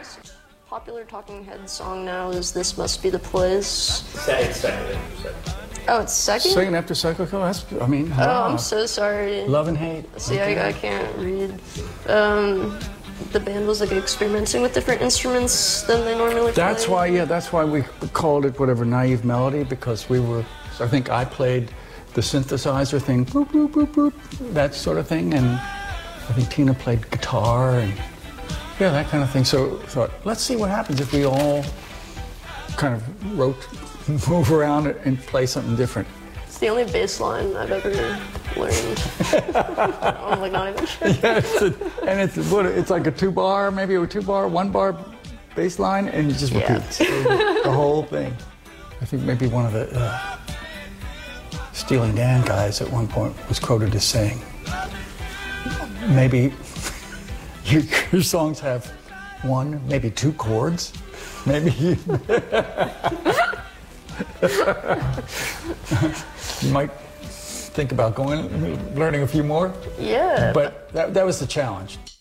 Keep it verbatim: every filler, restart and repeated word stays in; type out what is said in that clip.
most popular Talking Heads song now is This Must Be the Place. Second, second, second. Oh, it's second? Second after Psycho. That's, I mean, Oh, wow. I'm so sorry. Love and Hate. See, okay. I, I can't read. Um, the band was like experimenting with different instruments than they normally play. That's why, yeah, that's why we called it whatever, Naive Melody, because we were, I think I played the synthesizer thing, boop, boop, boop, boop, that sort of thing, and I think Tina played guitar and yeah, that kind of thing. So I thought, let's see what happens if we all kind of wrote, move around and play something different. It's the only bass line I've ever learned. I'm like not even sure. Yeah, it's a, and it's what, it's like a two bar, maybe a two bar, one bar bass line, and it just Yeah. repeats the, the whole thing. I think maybe one of the uh, Steely Dan guys at one point was quoted as saying, maybe your, your songs have one, maybe two chords. Maybe you, you might think about going, learning a few more. Yeah. But that, that was the challenge.